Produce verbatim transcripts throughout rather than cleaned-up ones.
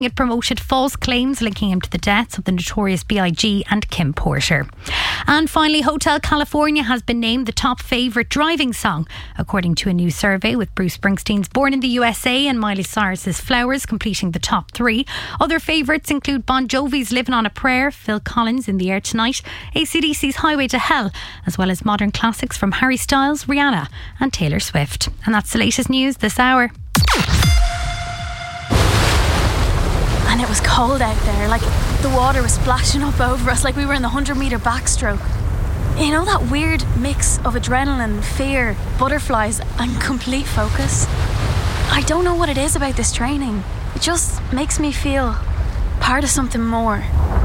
It promoted false claims linking him to the deaths of the notorious B I G and Kim Porter. And finally, Hotel California has been named the top favourite driving song, according to a new survey, with Bruce Springsteen's Born in the U S A and Miley Cyrus's Flowers completing the top three. Other favourites include Bon Jovi's Living on a Prayer, Phil Collins' In the Air Tonight, A C D C's Highway to Hell, as well as modern classics from Harry Styles, Rihanna and Taylor Swift. And that's the latest news this hour. And it was cold out there, like the water was splashing up over us like we were in the one hundred metre backstroke. You know, that weird mix of adrenaline, fear, butterflies and complete focus. I don't know what it is about this training. It just makes me feel part of something more.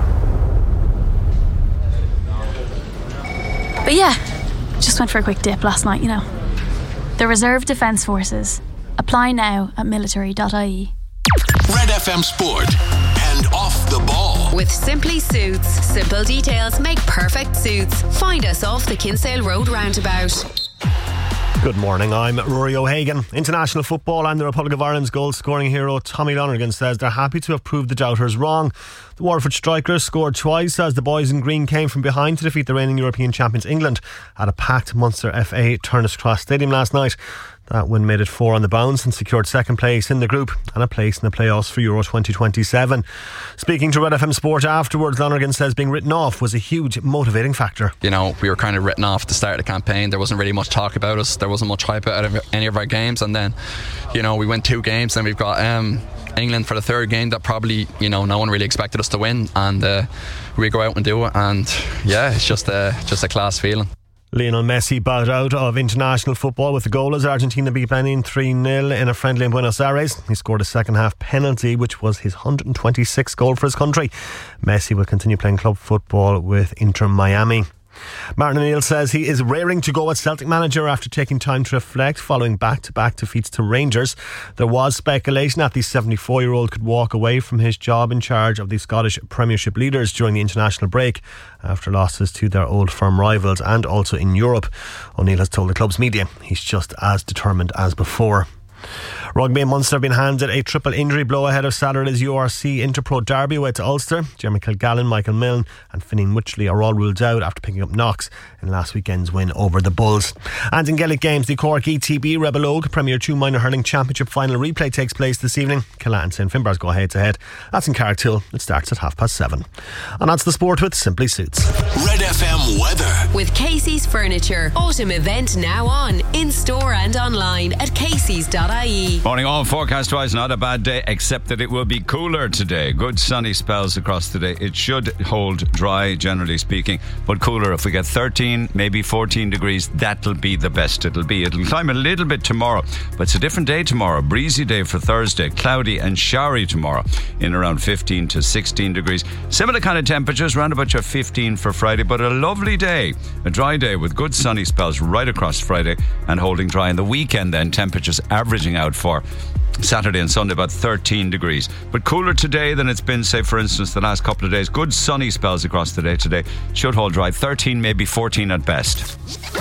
But yeah, just went for a quick dip last night, you know. The Reserve Defence Forces. Apply now at military dot I E. Red F M Sport and Off the Ball. With Simply Suits. Simple details make perfect suits. Find us off the Kinsale Road roundabout. Good morning, I'm Rory O'Hagan. International football and the Republic of Ireland's goal-scoring hero Tommy Lonergan says they're happy to have proved the doubters wrong. The Waterford striker scored twice as the boys in green came from behind to defeat the reigning European champions England at a packed Munster F A Turner's Cross Stadium last night. That win made it four on the bounce and secured second place in the group and a place in the playoffs for Euro twenty twenty-seven. Speaking to Red F M Sport afterwards, Lonergan says being written off was a huge motivating factor. You know, we were kind of written off at the start of the campaign. There wasn't really much talk about us. There wasn't much hype out of any of our games. And then, you know, we win two games and we've got um, England for the third game that probably, you know, no one really expected us to win. And uh, we go out and do it. And yeah, it's just a, just a class feeling. Lionel Messi bowed out of international football with the goal as Argentina beat Benin three nil in a friendly in Buenos Aires. He scored a second half penalty which was his one hundred twenty-sixth goal for his country. Messi will continue playing club football with Inter Miami. Martin O'Neill says he is raring to go as Celtic manager after taking time to reflect following back-to-back defeats to Rangers. There was speculation that the seventy-four-year-old could walk away from his job in charge of the Scottish Premiership leaders during the international break after losses to their old firm rivals and also in Europe. O'Neill has told the club's media he's just as determined as before. Rugby and Munster have been handed a triple injury blow ahead of Saturday's U R C Interpro Derby away to Ulster. Jeremy Kilgallen, Michael Milne and Finian Wycherley are all ruled out after picking up knocks in last weekend's win over the Bulls. And in Gaelic games, the Cork E T B Rebel Oak Premier two Minor Hurling Championship final replay takes place this evening. Killala and Saint Finbarrs go head to head. That's in Carricktool. It starts at half past seven. And that's the sport with Simply Suits. Red F M weather. With Casey's Furniture. Autumn event now on. In store and online at caseys dot I E. Morning all, forecast wise not a bad day except that it will be cooler today. Good sunny spells across the day. It should hold dry generally speaking, but cooler. If we get thirteen, maybe fourteen degrees, that'll be the best it'll be. It'll climb a little bit tomorrow, but it's a different day tomorrow. Breezy day for Thursday, cloudy and showery tomorrow in around fifteen to sixteen degrees. Similar kind of temperatures, around about your fifteen for Friday, but a lovely day, a dry day with good sunny spells right across Friday and holding dry. In the weekend then, temperatures averaging out for Saturday and Sunday about thirteen degrees, but cooler today than it's been, say for instance the last couple of days. Good sunny spells across the day today, should hold dry. Thirteen, maybe fourteen at best.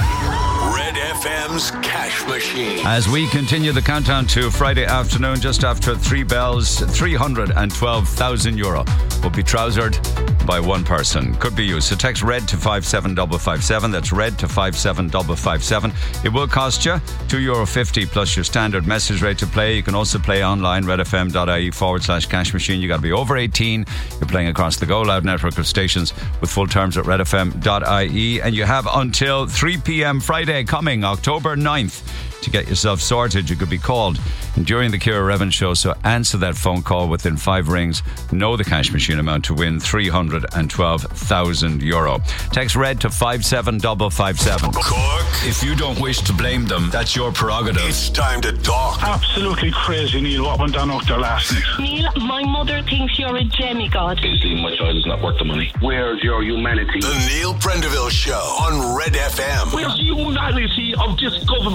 Red F M's Cash Machine. As we continue the countdown to Friday afternoon, just after three bells, three hundred twelve thousand euro will be trousered by one person. Could be you. So text RED to five seven five five seven. That's RED to five seven five five seven. It will cost you two euro fifty plus your standard message rate to play. You can also play online, redfm.ie forward slash cash machine. You got to be over eighteen. You're playing across the Go Loud network of stations with full terms at redfm.ie. And you have until three p.m. Friday coming, October ninth, to get yourself sorted. You could be called during the Ciara Revin show, so answer that phone call within five rings. Know the cash machine amount to win three hundred twelve thousand euro. Text RED to five seven five five seven. Cork. If you don't wish to blame them, that's your prerogative. It's time to talk. Absolutely crazy, Neil, what went down out there last night. Neil, my mother thinks you're a demigod. Basically, my child is not worth the money. Where's your humanity? The Neil Prendeville Show on Red F M. Where's the humanity of this government? The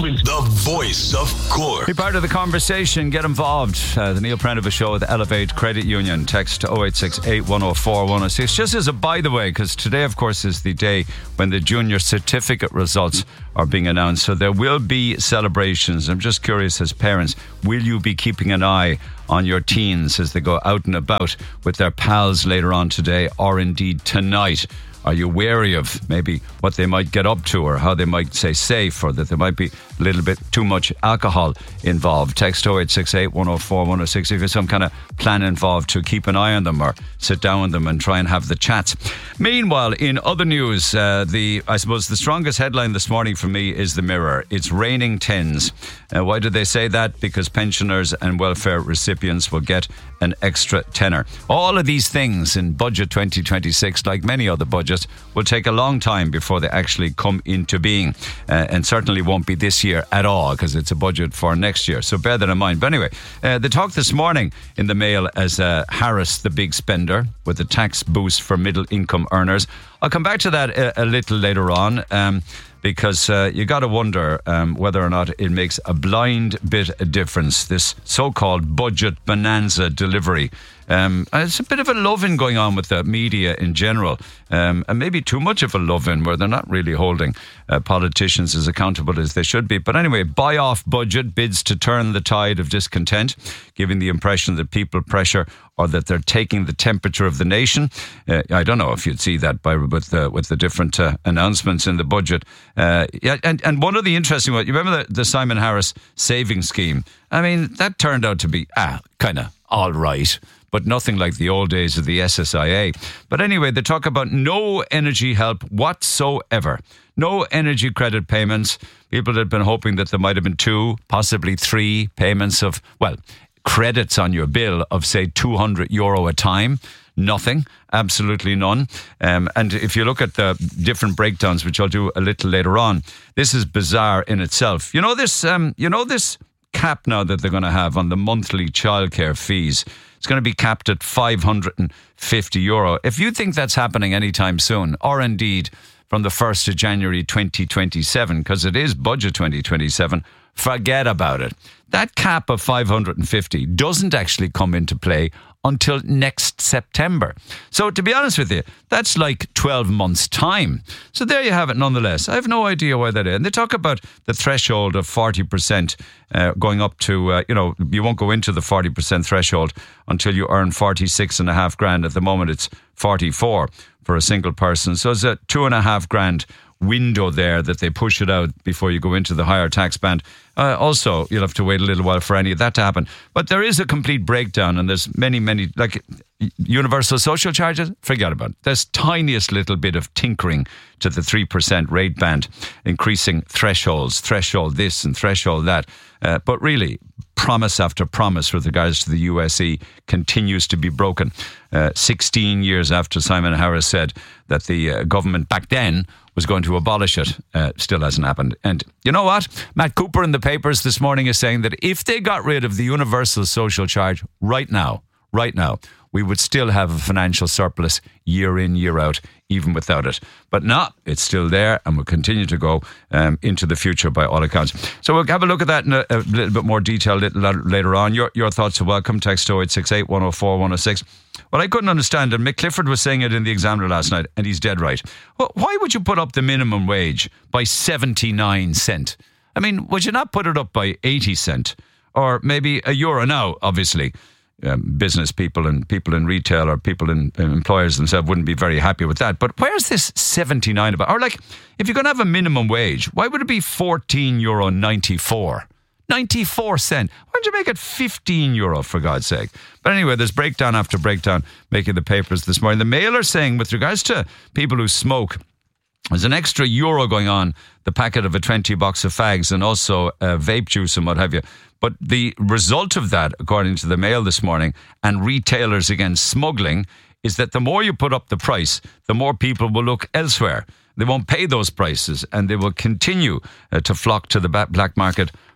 voice of Cork. Be part of the conversation. Get involved. Uh, the Neil Prendeville Show with Elevate Credit Union. Text to oh eight six eight, one oh four, one oh six. Just as a by the way, because today, of course, is the day when the junior certificate results are being announced. So there will be celebrations. I'm just curious, as parents, will you be keeping an eye on your teens as they go out and about with their pals later on today, or indeed tonight? Are you wary of maybe what they might get up to, or how they might say safe, or that there might be a little bit too much alcohol involved? Text oh eight six eight, one oh four, one oh six if there's some kind of plan involved to keep an eye on them or sit down with them and try and have the chats. Meanwhile, in other news, uh, the I suppose the strongest headline this morning for me is the Mirror. It's raining tens. Uh, why did they say that? Because pensioners and welfare recipients will get an extra tenner. All of these things in Budget twenty twenty-six, like many other budgets, will take a long time before they actually come into being, uh, and certainly won't be this year at all, because it's a budget for next year. So bear that in mind. But anyway, uh, the talk this morning in the Mail as uh, Harris, the big spender, with a tax boost for middle income earners. I'll come back to that a, a little later on. Um, Because uh, you got to wonder um, whether or not it makes a blind bit of difference, this so-called budget bonanza delivery. Um, it's a bit of a love-in going on with the media in general, um, and maybe too much of a love-in where they're not really holding uh, politicians as accountable as they should be. But anyway, buy-off budget bids to turn the tide of discontent, giving the impression that people pressure or that they're taking the temperature of the nation. Uh, I don't know if you'd see that by with the with the different uh, announcements in the budget. Uh, yeah, and and one of the interesting ones, you remember the, the Simon Harris savings scheme? I mean, that turned out to be ah kind of all right, but nothing like the old days of the S S I A. But anyway, they talk about no energy help whatsoever. No energy credit payments. People had been hoping that there might have been two, possibly three payments of, well, credits on your bill of, say, two hundred euro a time. Nothing, absolutely none. Um, and if you look at the different breakdowns, which I'll do a little later on, this is bizarre in itself. You know this, um, you know this cap now that they're going to have on the monthly childcare fees. It's going to be capped at five hundred fifty euro. If you think that's happening anytime soon, or indeed from the first of January twenty twenty-seven, because it is budget twenty twenty-seven, forget about it. That cap of five hundred fifty doesn't actually come into play until next September. So to be honest with you, that's like twelve months' time. So there you have it nonetheless. I have no idea why that is. And they talk about the threshold of forty percent uh, going up to, uh, you know, you won't go into the forty percent threshold until you earn forty-six and a half grand. At the moment, it's forty-four for a single person. So it's a two and a half grand window there that they push it out before you go into the higher tax band. Uh, also, you'll have to wait a little while for any of that to happen. But there is a complete breakdown, and there's many, many, like universal social charges, forget about it. There's tiniest little bit of tinkering to the three percent rate band, increasing thresholds, threshold this and threshold that. Uh, but really, promise after promise with regards to the U S E continues to be broken. Uh, sixteen years after Simon Harris said that the uh, government back then was going to abolish it, uh, still hasn't happened. And you know what? Matt Cooper in the papers this morning is saying that if they got rid of the universal social charge right now, right now, we would still have a financial surplus year in, year out, even without it. But no, it's still there and will continue to go um, into the future by all accounts. So we'll have a look at that in a, a little bit more detail little later on. Your your thoughts are welcome. Text oh eight six eight, one oh four, one oh six. Well, I couldn't understand, and Mick Clifford was saying it in the Examiner last night, and he's dead right. Well, why would you put up the minimum wage by seventy-nine cent? I mean, would you not put it up by eighty cent? Or maybe a euro now, obviously. Um, business people and people in retail or people in, in employers themselves wouldn't be very happy with that. But where's this seventy-nine about? Or like, if you're going to have a minimum wage, why would it be fourteen euro ninety-four? ninety-four cent. Why don't you make it fifteen euro, for God's sake? But anyway, there's breakdown after breakdown making the papers this morning. The Mail are saying, with regards to people who smoke, there's an extra euro going on the packet of a twenty box of fags and also uh, vape juice and what have you. But the result of that, according to the Mail this morning, and Retailers Against Smuggling, is that the more you put up the price, the more people will look elsewhere. They won't pay those prices and they will continue uh, to flock to the black market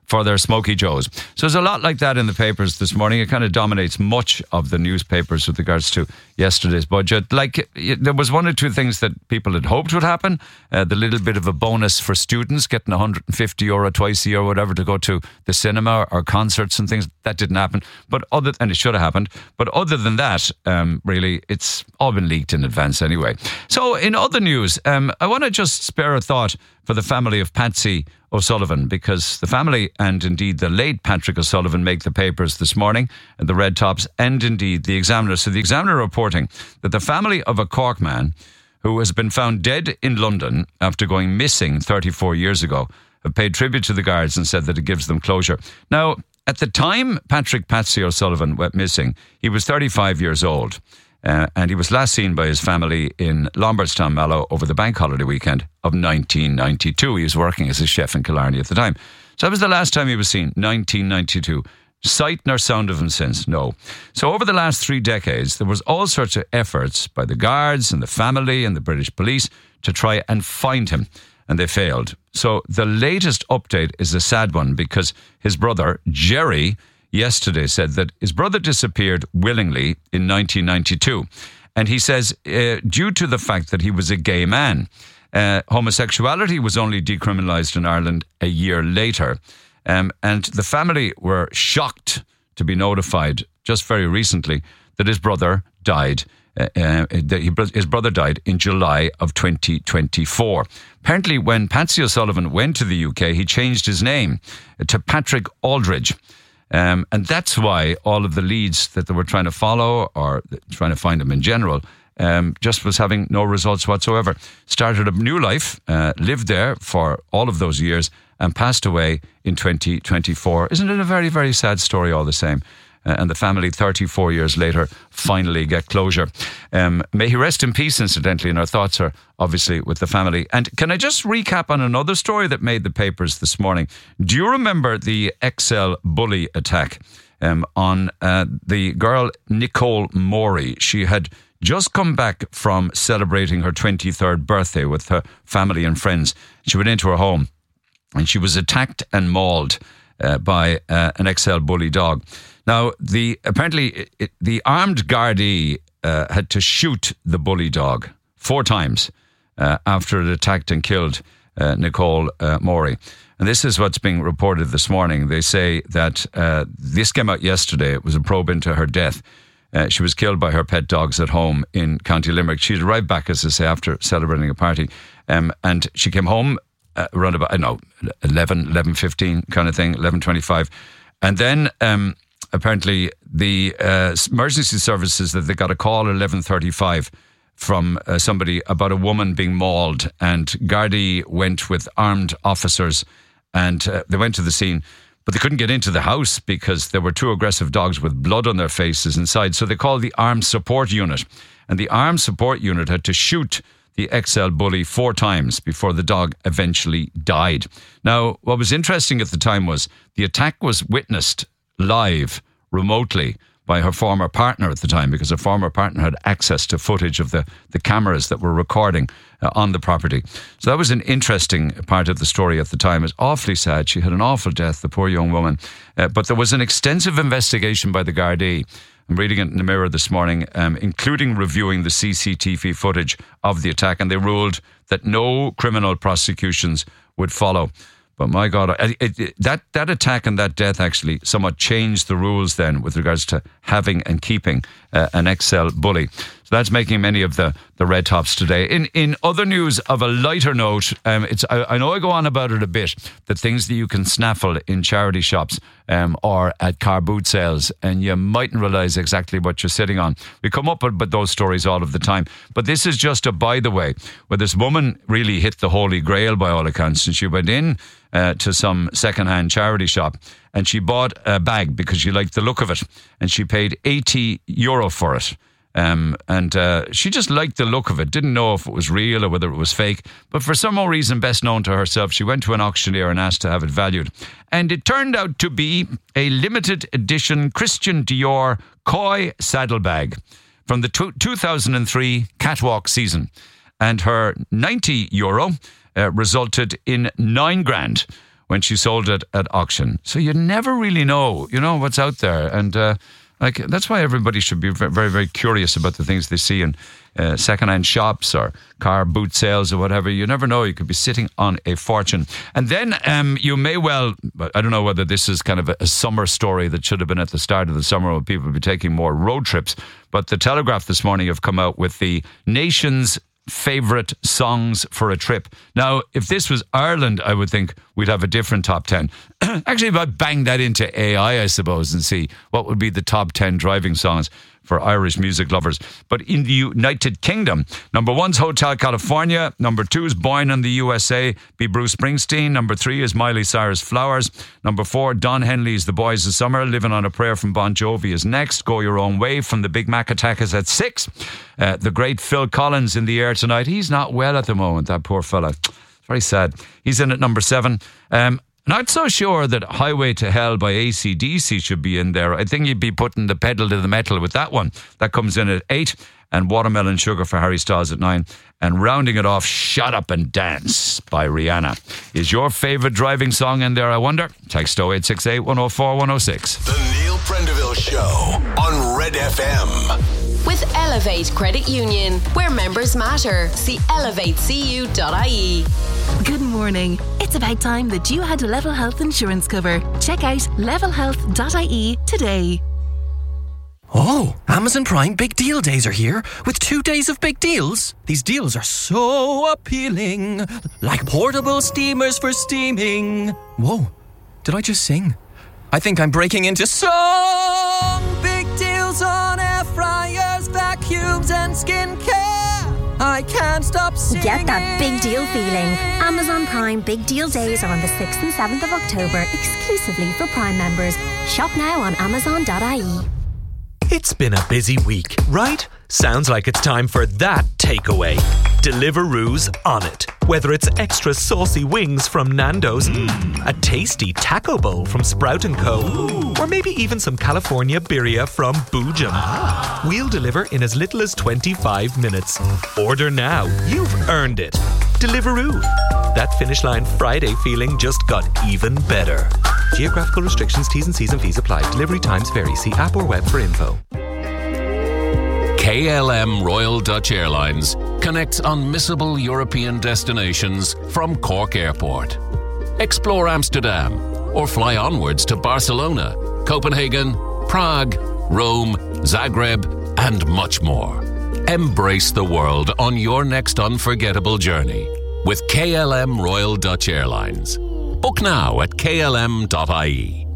for their Smoky Joes. So there's a lot like that in the papers this morning. It kind of dominates much of the newspapers with regards to yesterday's budget. Like, there was one or two things that people had hoped would happen. Uh, the little bit of a bonus for students, getting one hundred fifty euro twice a year or whatever to go to the cinema or concerts and things. That didn't happen. But other and it should have happened. But other than that, um, really, it's all been leaked in advance anyway. So in other news, um, I want to just spare a thought for the family of Patsy O'Sullivan, because the family and indeed the late Patrick O'Sullivan make the papers this morning, the Red Tops and indeed the Examiner. So the Examiner reporting that the family of a Cork man who has been found dead in London after going missing thirty-four years ago have paid tribute to the guards and said that it gives them closure. Now, at the time Patrick Patsy O'Sullivan went missing, he was thirty-five years old. Uh, and he was last seen by his family in Lombardstown, Mallow, over the bank holiday weekend of nineteen ninety-two. He was working as a chef in Killarney at the time. So that was the last time he was seen, nineteen ninety-two. Sight nor sound of him since, no. So over the last three decades, there was all sorts of efforts by the guards and the family and the British police to try and find him, and they failed. So the latest update is a sad one, because his brother, Jerry, yesterday said that his brother disappeared willingly in nineteen ninety-two. And he says, uh, due to the fact that he was a gay man, uh, homosexuality was only decriminalised in Ireland a year later. Um, and the family were shocked to be notified just very recently that his brother died. Uh, uh, that he, his brother died in July of twenty twenty-four. Apparently, when Patsy O'Sullivan went to the U K, he changed his name to Patrick Aldridge. Um, and that's why all of the leads that they were trying to follow, or trying to find him in general, um, just was having no results whatsoever. Started a new life, uh, lived there for all of those years, and passed away in twenty twenty-four. Isn't it a very, very sad story all the same? Uh, and the family, thirty-four years later, finally get closure. Um, may he rest in peace, incidentally, and our thoughts are obviously with the family. And can I just recap on another story that made the papers this morning? Do you remember the X L bully attack um, on uh, the girl Nicole Morey? She had just come back from celebrating her twenty-third birthday with her family and friends. She went into her home and she was attacked and mauled uh, by uh, an X L bully dog. Now, the apparently it, the armed Gardaí uh, had to shoot the bully dog four times uh, after it attacked and killed uh, Nicole uh, Morey. And this is what's being reported this morning. They say that uh, this came out yesterday. It was a probe into her death. Uh, she was killed by her pet dogs at home in County Limerick. She'd arrived back, as I say, after celebrating a party. Um, and she came home uh, around about, I don't know, eleven, eleven fifteen kind of thing, eleven twenty-five. And then... Um, Apparently, the uh, emergency services that they got a call at eleven thirty-five from uh, somebody about a woman being mauled, and Gardaí went with armed officers, and uh, they went to the scene, but they couldn't get into the house because there were two aggressive dogs with blood on their faces inside. So they called the Armed Support Unit, and the Armed Support Unit had to shoot the X L bully four times before the dog eventually died. Now, what was interesting at the time was the attack was witnessed live, remotely, by her former partner at the time, because her former partner had access to footage of the, the cameras that were recording uh, on the property. So that was an interesting part of the story at the time. It's awfully sad. She had an awful death, the poor young woman. Uh, but there was an extensive investigation by the Gardaí. I'm reading it in the Mirror this morning, um, including reviewing the C C T V footage of the attack, and they ruled that no criminal prosecutions would follow. But my God, it, it, that, that attack and that death actually somewhat changed the rules then with regards to having and keeping uh, an X L bully. So that's making many of the, the Red Tops today. In in other news of a lighter note, um, it's I, I know I go on about it a bit, the things that you can snaffle in charity shops um, or at car boot sales, and you mightn't realise exactly what you're sitting on. We come up with those stories all of the time. But this is just a by the way, where this woman really hit the Holy Grail by all accounts, and she went in uh, to some second-hand charity shop and she bought a bag because she liked the look of it, and she paid eighty euro for it. Um, and uh, she just liked the look of it, didn't know if it was real or whether it was fake. But for some more reason best known to herself, she went to an auctioneer and asked to have it valued. And it turned out to be a limited edition Christian Dior Koi saddlebag from the two thousand three catwalk season. And her ninety euro uh, resulted in nine grand, when she sold it at auction. So you never really know, you know, what's out there. And uh, like that's why everybody should be very, very curious about the things they see in uh, second-hand shops or car boot sales or whatever. You never know. You could be sitting on a fortune. And then um, you may well, I don't know whether this is kind of a, a summer story that should have been at the start of the summer when people would be taking more road trips. But the Telegraph this morning have come out with the nation's favourite songs for a trip. Now, if this was Ireland, I would think we'd have a different top ten. Actually, if I bang that into A I, I suppose, and see what would be the top ten driving songs for Irish music lovers. But in the United Kingdom, number one's Hotel California. Number two is Born in the U S A, be Bruce Springsteen. Number three is Miley Cyrus, Flowers. Number four, Don Henley's The Boys of Summer. Living on a Prayer from Bon Jovi is next. Go Your Own Way from the Big Mac Attack is at six. Uh, the great Phil Collins in the air tonight. He's not well at the moment, that poor fella. Very sad. He's in at number seven. Um, Not so sure that Highway to Hell by A C D C should be in there. I think you'd be putting the pedal to the metal with that one. That comes in at eight. And Watermelon Sugar for Harry Styles at nine. And rounding it off, Shut Up and Dance by Rihanna. Is your favourite driving song in there, I wonder? Text oh eight six eight, one oh four, one oh six. The Neil Prendeville Show on Red F M. With Elevate Credit Union, where members matter. See elevate c u dot i e. Good morning. It's about time that you had a Level Health insurance cover. Check out level health dot i e today. Oh, Amazon Prime Big Deal Days are here with two days of big deals. These deals are so appealing, like portable steamers for steaming. Whoa, did I just sing? I think I'm breaking into song. Big deals on air fryers, vacuums and skincare. I can't stop singing. Get that big deal feeling. Amazon Prime Big Deal Days are on the sixth and seventh of October, exclusively for Prime members. Shop now on amazon dot i e. It's been a busy week, right? Sounds like it's time for that takeaway. Deliveroo's on it. Whether it's extra saucy wings from Nando's, mm. a tasty taco bowl from Sprout and Co, Ooh. or maybe even some California birria from Boojum. Ah. We'll deliver in as little as twenty-five minutes. Order now. You've earned it. Deliveroo. That Finish Line Friday feeling just got even better. Geographical restrictions, T's and C's and fees apply. Delivery times vary. See app or web for info. K L M Royal Dutch Airlines connects unmissable European destinations from Cork Airport. Explore Amsterdam or fly onwards to Barcelona, Copenhagen, Prague, Rome, Zagreb, and much more. Embrace the world on your next unforgettable journey with K L M Royal Dutch Airlines. Book now at k l m dot i e.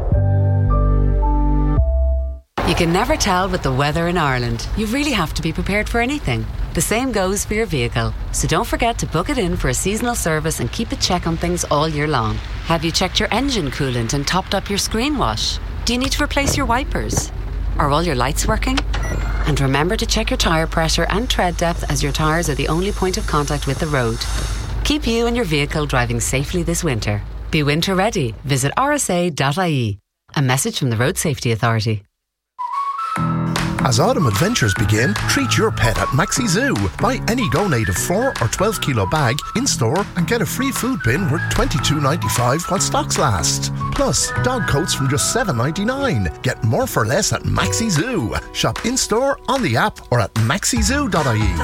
You can never tell with the weather in Ireland. You really have to be prepared for anything. The same goes for your vehicle. So don't forget to book it in for a seasonal service and keep a check on things all year long. Have you checked your engine coolant and topped up your screen wash? Do you need to replace your wipers? Are all your lights working? And remember to check your tyre pressure and tread depth, as your tyres are the only point of contact with the road. Keep you and your vehicle driving safely this winter. Be winter ready. Visit r s a dot i e. A message from the Road Safety Authority. As autumn adventures begin, treat your pet at Maxi Zoo. Buy any Go Native four or twelve kilo bag in-store and get a free food bin worth twenty-two ninety-five while stocks last. Plus, dog coats from just seven ninety-nine. Get more for less at Maxi Zoo. Shop in-store, on the app or at maxi zoo dot i e.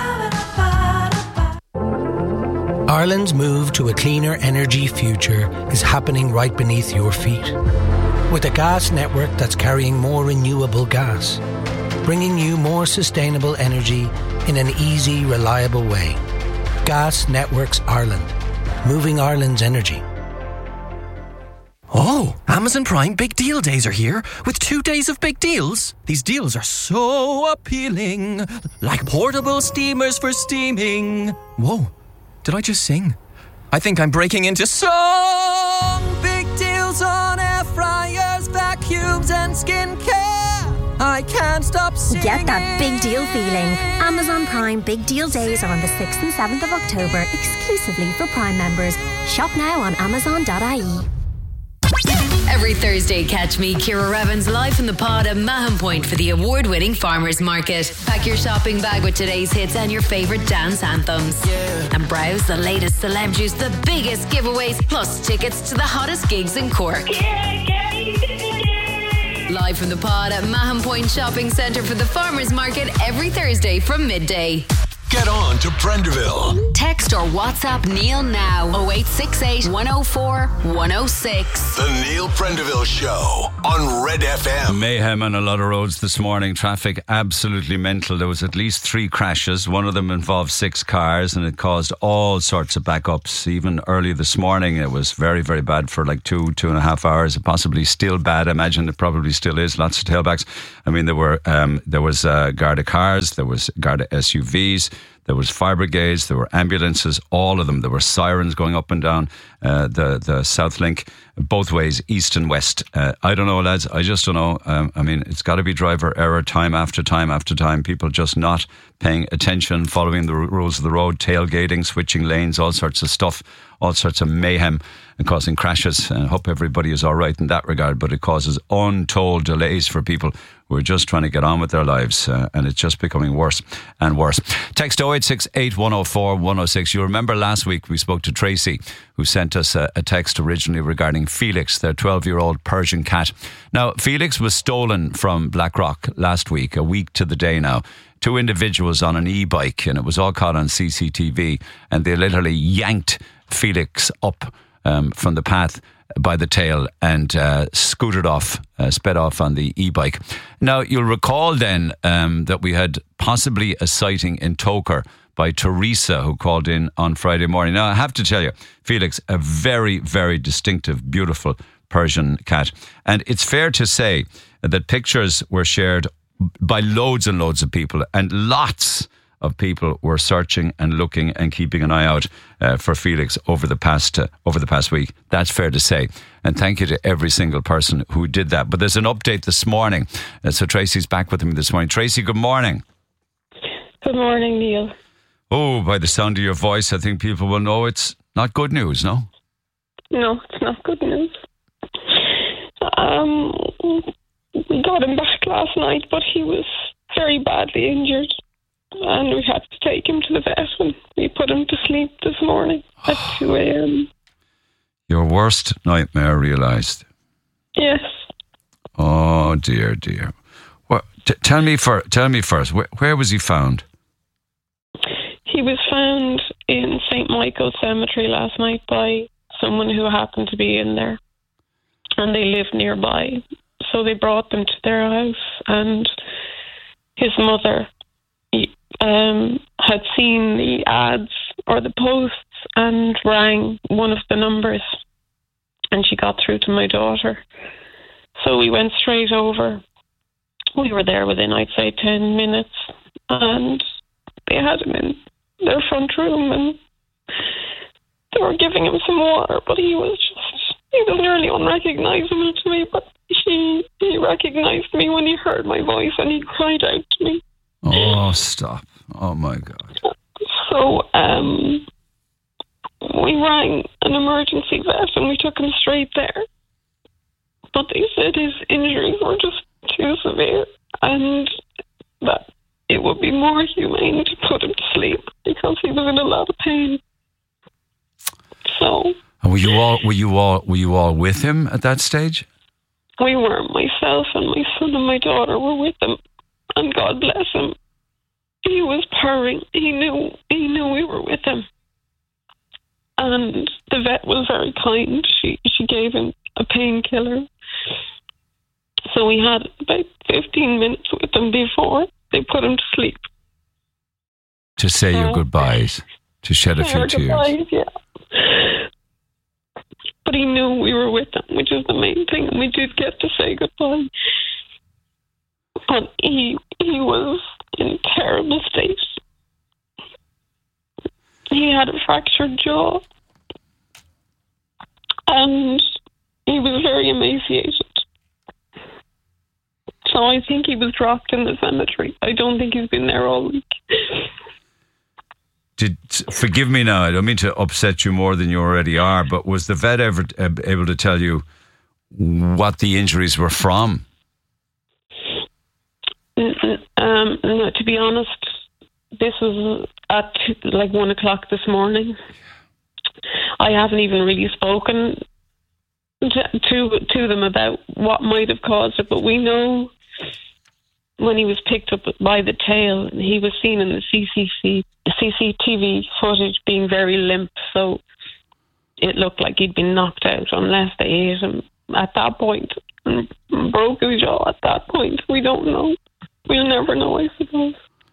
Ireland's move to a cleaner energy future is happening right beneath your feet. With a gas network that's carrying more renewable gas, bringing you more sustainable energy in an easy, reliable way. Gas Networks Ireland, moving Ireland's energy. Oh, Amazon Prime Big Deal Days are here with two days of big deals. These deals are so appealing, like portable steamers for steaming. Whoa, did I just sing? I think I'm breaking into song. Big deals on air fryers, vacuums and skincare. I can't stop singing. Get that big deal feeling. Amazon Prime Big Deal Days are on the sixth and seventh of October, exclusively for Prime members. Shop now on amazon dot i e. Every Thursday, catch me, Ciara Evans, live from the pod at Mahon Point for the award-winning Farmers Market. Pack your shopping bag with today's hits and your favourite dance anthems. Yeah. And browse the latest celeb juice, the biggest giveaways, plus tickets to the hottest gigs in Cork. Yeah, yeah, yeah. Live from the pod at Mahon Point Shopping Centre for the Farmers Market every Thursday from midday. Get on to Prenderville. Text or WhatsApp Neil now. oh eight six eight, one oh four, one oh six. The Neil Prendeville Show on Red F M. Mayhem on a lot of roads this morning. Traffic absolutely mental. There was at least three crashes. One of them involved six cars and it caused all sorts of backups. Even early this morning it was very, very bad for like two, two and a half hours. Possibly still bad. I imagine it probably still is. Lots of tailbacks. I mean, there were um, there was uh, Garda cars, there was Garda S U Vs, there was fire brigades, there were ambulances, all of them. There were sirens going up and down uh, the, the South Link, both ways, east and west. Uh, I don't know, lads. I just don't know. Um, I mean, it's got to be driver error time after time after time. People just not paying attention, following the r- rules of the road, tailgating, switching lanes, all sorts of stuff, all sorts of mayhem and causing crashes. I hope everybody is all right in that regard, but it causes untold delays for people who are just trying to get on with their lives, uh, and it's just becoming worse and worse. Text oh eight six eight, one oh four, one oh six. You remember last week we spoke to Tracy, who sent us a, a text originally regarding Felix, their twelve-year-old Persian cat. Now, Felix was stolen from Blackrock last week, a week to the day now. Two individuals on an e-bike, and it was all caught on C C T V, and they literally yanked Felix up um, from the path by the tail and uh, scooted off, uh, sped off on the e-bike. Now, you'll recall then um, that we had possibly a sighting in Toker by Teresa, who called in on Friday morning. Now, I have to tell you, Felix, a very, very distinctive, beautiful Persian cat. And it's fair to say that pictures were shared by loads and loads of people, and lots of people were searching and looking and keeping an eye out uh, for Felix over the past uh, over the past week. That's fair to say. And thank you to every single person who did that. But there's an update this morning. Uh, so Tracy's back with me this morning. Tracy, good morning. Good morning, Neil. Oh, by the sound of your voice, I think people will know it's not good news, no? No, it's not good news. Um, we got him back last night, but he was very badly injured. And we had to take him to the vet and we put him to sleep this morning at two a.m. Your worst nightmare realised? Yes. Oh, dear, dear. Well, t- tell me for, tell me first, wh- where was he found? He was found in Saint Michael's Cemetery last night by someone who happened to be in there. And they lived nearby. So they brought them to their house, and his mother um, had seen the ads or the posts and rang one of the numbers, and she got through to my daughter. So we went straight over. We were there within, I'd say, ten minutes, and they had him in their front room, and they were giving him some water, but he was just, he was nearly unrecognisable to me, but he, he recognised me when he heard my voice, and he cried out to me. Oh, stop. Oh, my God. So, um, we rang an emergency vet and we took him straight there. But they said his injuries were just too severe and that it would be more humane to put him to sleep because he was in a lot of pain. So... And were you all, were you all, were you all with him at that stage? We were. Myself and my son and my daughter were with him. And God bless him. He was purring. He knew he knew we were with him. And the vet was very kind. She she gave him a painkiller. So we had about fifteen minutes with him before they put him to sleep. To say your goodbyes. To shed a few tears. Goodbyes, yeah. But he knew we were with him, which is the main thing. And we did get to say goodbye. But he he was in a terrible state. He had a fractured jaw. And he was very emaciated. So I think he was dropped in the cemetery. I don't think he's been there all week. Did, forgive me now, I don't mean to upset you more than you already are, but was the vet ever uh, able to tell you what the injuries were from? Um, no, to be honest, this was at like one o'clock this morning. I haven't even really spoken to, to to them about what might have caused it, but we know when he was picked up by the tail, he was seen in the C C T V footage being very limp, so it looked like he'd been knocked out unless they ate him at that point and broke his jaw at that point. We don't know. We'll never know, I suppose.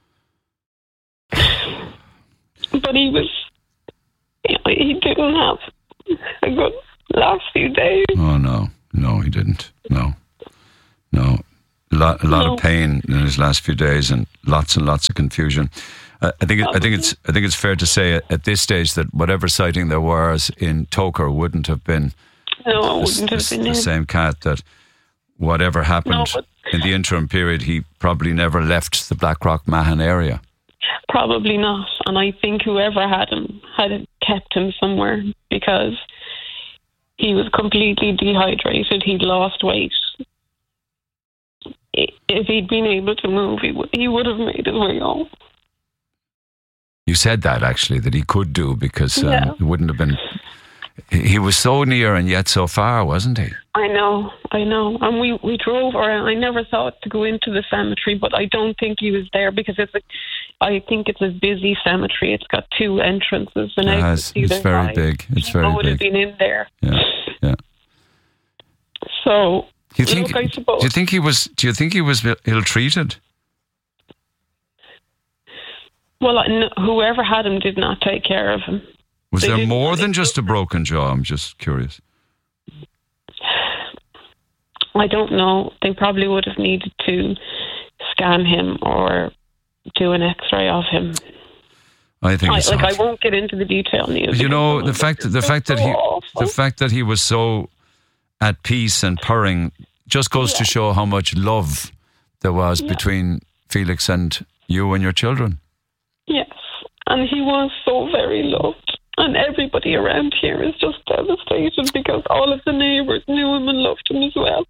But he was, you know, he didn't have a good last few days. Oh, no. No, he didn't. No. No. A lot, a lot No. of pain in his last few days and lots and lots of confusion. Uh, I think it, I think it's I think it's fair to say at, at this stage that whatever sighting there was in Toker wouldn't have been No, it the, wouldn't have the- been the him. same cat. That whatever happened No, but- in the interim period, he probably never left the Blackrock Mahon area. Probably not. And I think whoever had him had kept him somewhere because he was completely dehydrated. He'd lost weight. I- If he'd been able to move, he would, he would have made his way home. You said that actually that he could do because um, Yeah. it wouldn't have been. He he was so near and yet so far, wasn't he? I know, I know. And we, we drove around. I never thought to go into the cemetery, but I don't think he was there because it's a, I think it's a busy cemetery. It's got two entrances and It has. exits either It's very side. big. It's I very would have big. been in there. Yeah, yeah. So, Do you think? look, I suppose. Do you think he was? Do you think he was ill treated? Well, I- n- whoever had him did not take care of him. Was They there didn't- more than just a broken jaw? I'm just curious. I don't know. They probably would have needed to scan him or do an X-ray of him. I think I, it's like I awful. won't get into the detail, Neil. You know the because fact the fact that so he awful. the fact that he was so at peace and purring just goes to show how much love there was between Felix and you and your children. Yes, and he was so very loved, and everybody around here is just devastated because all of the neighbours knew him and loved him as well.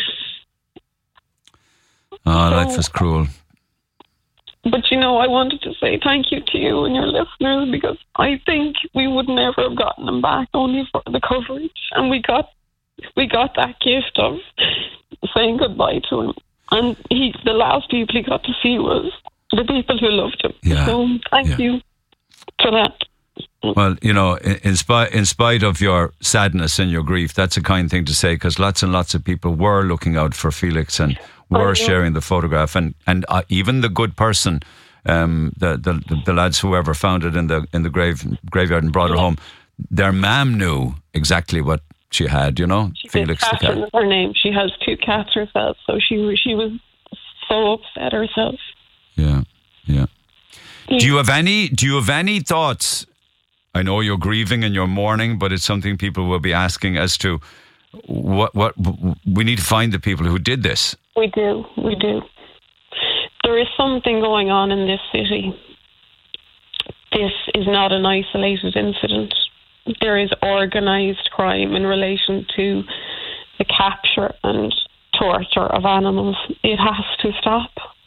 Oh, So- life is cruel. But you know, I wanted to say thank you to you and your listeners because I think we would never have gotten him back only for the coverage, and we got we got that gift of saying goodbye to him. And he, the last people he got to see was the people who loved him. Yeah. So thank Yeah. you for that. Well, you know, in, in, spite, in spite of your sadness and your grief, that's a kind thing to say because lots and lots of people were looking out for Felix and were know. sharing the photograph, and and uh, even the good person, um, the, the the the lads whoever found it in the in the grave graveyard and brought her home, their mam knew exactly what she had. You know, She did. Felix the Catherine cat. is her name. She has two cats herself, so she was- she was so upset herself. Yeah, yeah. Do you have any? Do you have any thoughts? I know you're grieving and you're mourning, but it's something people will be asking as to what what we need to find the people who did this. We do, we do. There is something going on in this city. This is not an isolated incident. There is organised crime in relation to the capture and torture of animals. It has to stop.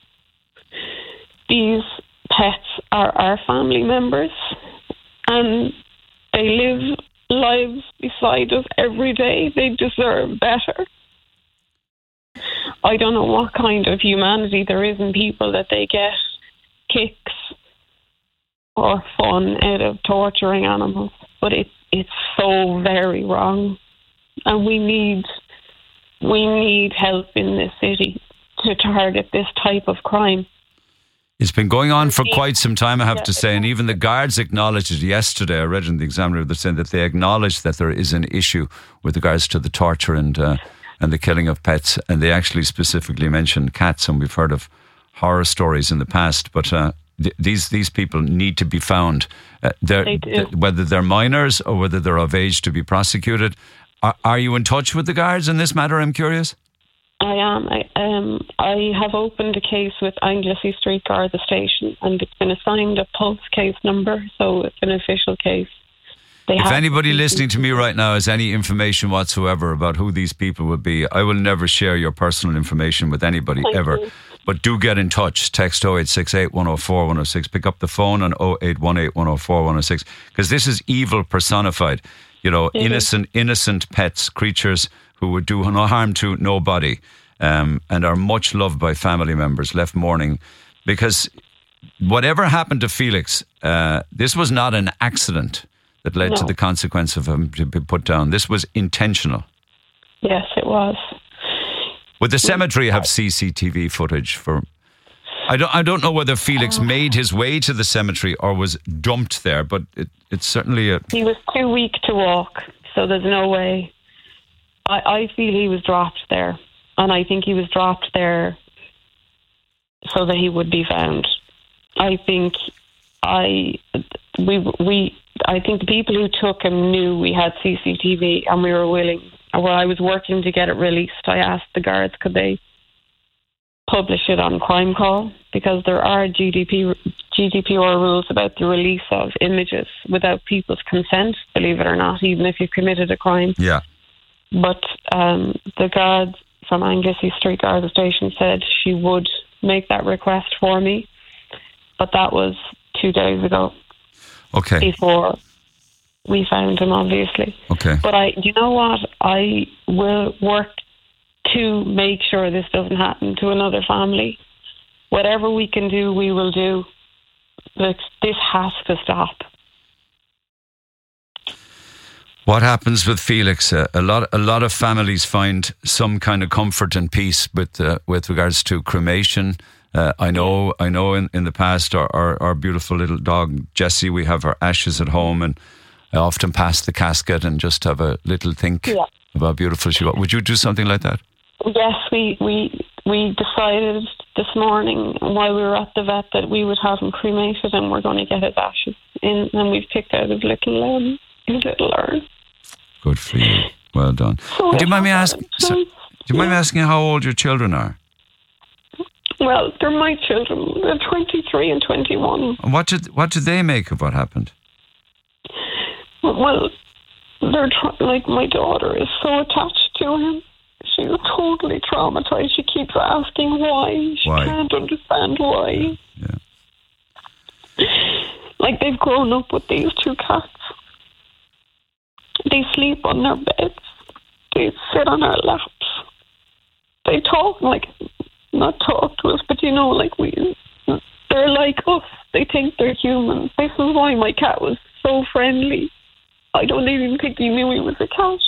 These pets are our family members and they live lives beside us every day. They deserve better. I don't know what kind of humanity there is in people that they get kicks or fun out of torturing animals, but it, it's so very wrong, and we need we need help in this city to target this type of crime. It's been going on for quite some time, I have to say, and even the guards acknowledged it yesterday. I read in the Examiner that saying that they acknowledged that there is an issue with regards to the torture and uh, and the killing of pets, and they actually specifically mentioned cats, and we've heard of horror stories in the past, but uh, th- these these people need to be found. Uh, they're- They do. th- whether they're minors or whether they're of age to be prosecuted. Are, are you in touch with the guards in this matter, I'm curious? I am. I, um, I have opened a case with Anglesey Street Garda Station, and it's been assigned a pulse case number, so it's an official case. They if have anybody to- listening to me right now has any information whatsoever about who these people would be, I will never share your personal information with anybody Thank ever. you. But do get in touch. Text oh eight six eight, one oh four, one oh six. Pick up the phone on oh eight one eight, one oh four, one oh six. Because this is evil personified. You know, It is. innocent, innocent pets, creatures who would do no harm to nobody, um, and are much loved by family members, left mourning. Because whatever happened to Felix, uh, this was not an accident that led No. to the consequence of him to be put down. This was intentional. Yes, it was. Would the cemetery have C C T V footage for? I don't. I don't know whether Felix made his way to the cemetery or was dumped there, but it, it's certainly a. He was too weak to walk, so there's no way. I, I feel he was dropped there, and I think he was dropped there so that he would be found. I think I we we I think the people who took him knew we had C C T V and we were willing. Well, I was working to get it released. I asked the guards could they publish it on Crime Call, because there are G D P G D P R rules about the release of images without people's consent, believe it or not, even if you've committed a crime. Yeah. But um, the guards from Anglesey Street Guard Station said she would make that request for me, but that was two days ago. Okay. Before we found him, obviously. Okay. But I, you know what? I will work to make sure this doesn't happen to another family. Whatever we can do, we will do. Like, this has to stop. What happens with Felix? Uh, a lot, a lot of families find some kind of comfort and peace with uh, with regards to cremation. Uh, I know, I know. In, in the past, our, our our beautiful little dog Jessie, we have her ashes at home, and I often pass the casket and just have a little think Yeah. of how beautiful she was. Would you do something like that? Yes, we, we we decided this morning while we were at the vet that we would have him cremated, and we're going to get his ashes in, and we've picked out his little um, his little urn. Good for you. Well done. So do you mind me I- asking? So, do you mind me asking how old your children are? Well, they're my children. They're twenty-three and twenty-one. And what did what did they make of what happened? Well, they're tr- like my daughter is so attached to him. She's totally traumatized. She keeps asking why. She Why? can't understand why. Like, they've grown up with these two cats. They sleep on their beds. They sit on our laps. They talk, like, not talk to us, but you know, like, we, they're like us. They think they're human. This is why my cat was so friendly. I don't even think he knew he was a cat.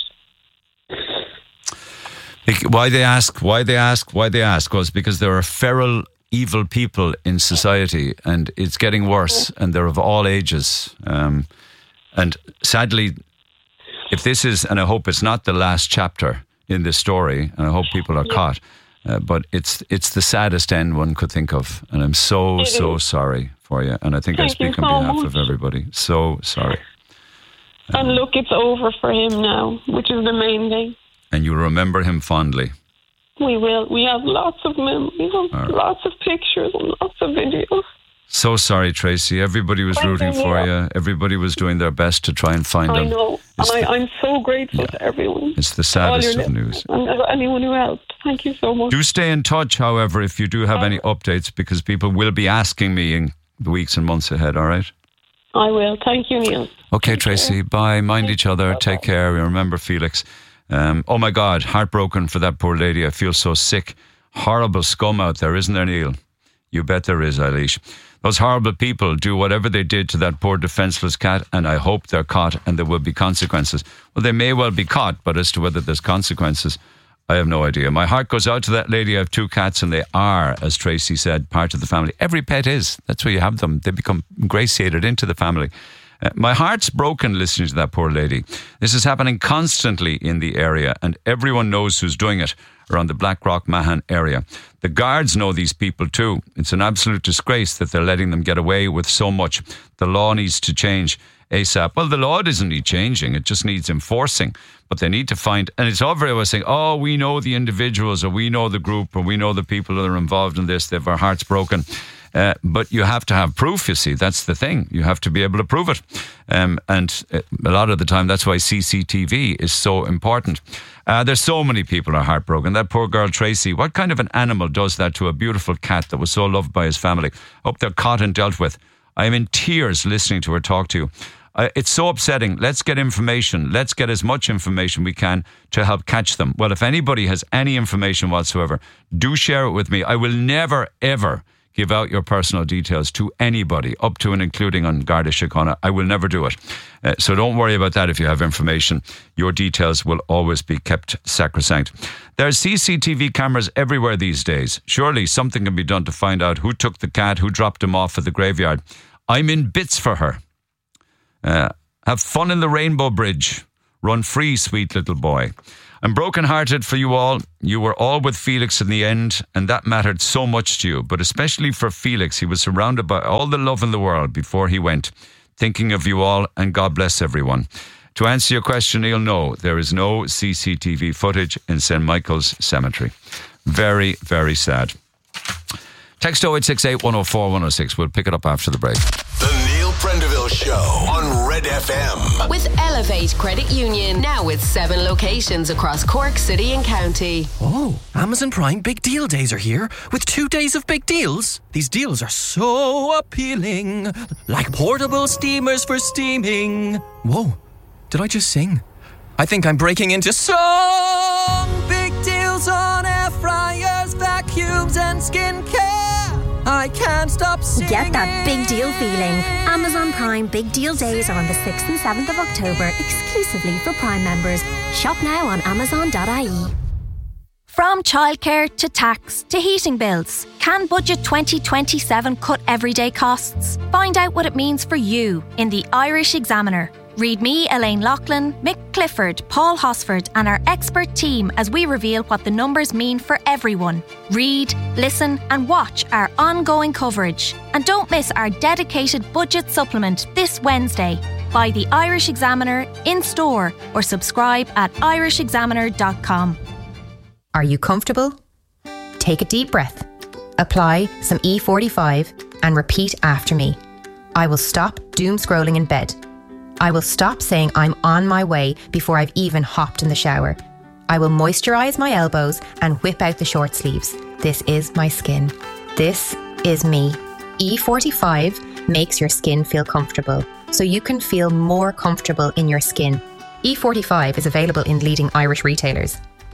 Bec- Why they ask? Why they ask? Why they ask was because there are feral, evil people in society, and it's getting worse, and they're of all ages. Um, and sadly, if this is, and I hope it's not the last chapter in this story, and I hope people are caught, uh, but it's it's the saddest end one could think of, and I'm so It so is. sorry for you, and I think I Thank you speak on so behalf much. of everybody. So sorry, And look, it's over for him now, which is the main thing. and you remember him fondly. We will. We have lots of memories, and All right. lots of pictures, and lots of videos. So sorry, Tracy. Everybody was Thank rooting you, for Neil. you. Everybody was doing their best to try and find I him. know, and It's I, the- I'm so grateful to everyone. It's the All your saddest of listeners news. and anyone who helped. Thank you so much. Do stay in touch, however, if you do have any updates, because people will be asking me in the weeks and months ahead, all right? I will. Thank you, Neil. Okay, Tracy, bye. Mind each other. Take care. Remember Felix. Um, oh, my God, heartbroken for that poor lady. I feel so sick. Horrible scum out there, isn't there, Neil? You bet there is, Eilish. Those horrible people do whatever they did to that poor defenceless cat, and I hope they're caught and there will be consequences. Well, they may well be caught, but as to whether there's consequences, I have no idea. My heart goes out to that lady. I have two cats, and they are, as Tracy said, part of the family. Every pet is. That's where you have them. They become ingratiated into the family. Uh, my heart's broken listening to that poor lady. This is happening constantly in the area, and everyone knows who's doing it around the Blackrock Mahon area. The guards know these people too. It's an absolute disgrace that they're letting them get away with so much. The law needs to change ASAP. Well, the law doesn't need changing. It just needs enforcing. But they need to find, and it's all very well saying, oh, we know the individuals, or we know the group, or we know the people that are involved in this. They have our hearts broken. Uh, but you have to have proof, you see. That's the thing. You have to be able to prove it. Um, and uh, a lot of the time, that's why C C T V is so important. Uh, there's so many people are heartbroken. That poor girl, Tracy, what kind of an animal does that to a beautiful cat that was so loved by his family? Hope they're caught and dealt with. I am in tears listening to her talk to you. Uh, it's so upsetting. Let's get information. Let's get as much information we can to help catch them. Well, if anybody has any information whatsoever, do share it with me. I will never, ever give out your personal details to anybody, up to and including on Garda Síochána. I will never do it. Uh, so don't worry about that if you have information. Your details will always be kept sacrosanct. There's C C T V cameras everywhere these days. Surely something can be done to find out who took the cat, who dropped him off at the graveyard. I'm in bits for her. Uh, have fun in the Rainbow Bridge. Run free, sweet little boy. I'm broken-hearted for you all. You were all with Felix in the end, and that mattered so much to you. But especially for Felix, he was surrounded by all the love in the world before he went. Thinking of you all, and God bless everyone. To answer your question, Neil, no, there is no C C T V footage in Saint Michael's Cemetery. Very, very sad. Text oh eight six eight, one oh four, one oh six. We'll pick it up after the break. The Neil Prendeville Show on Red F M. With Elevate Credit Union, now with seven locations across Cork City and County. Oh, Amazon Prime Big Deal Days are here with two days of big deals. These deals are so appealing, like portable steamers for steaming. Whoa, did I just sing? I think I'm breaking into song. Big deals on air fryers, vacuums and skincare. I can't stop singing. Get that big deal feeling. Amazon Prime Big Deal Days are on the sixth and seventh of October, exclusively for Prime members. Shop now on amazon dot I E. From childcare to tax to heating bills, can Budget twenty twenty-seven cut everyday costs? Find out what it means for you in the Irish Examiner. Read me, Elaine Loughlin, Mick Clifford, Paul Hosford and our expert team as we reveal what the numbers mean for everyone. Read, listen and watch our ongoing coverage. And don't miss our dedicated budget supplement this Wednesday. Buy the Irish Examiner in store or subscribe at irish examiner dot com. Are you comfortable? Take a deep breath. Apply some E forty-five and repeat after me. I will stop doom scrolling in bed. I will stop saying I'm on my way before I've even hopped in the shower. I will moisturise my elbows and whip out the short sleeves. This is my skin. This is me. E forty-five makes your skin feel comfortable, so you can feel more comfortable in your skin. E forty-five is available in leading Irish retailers.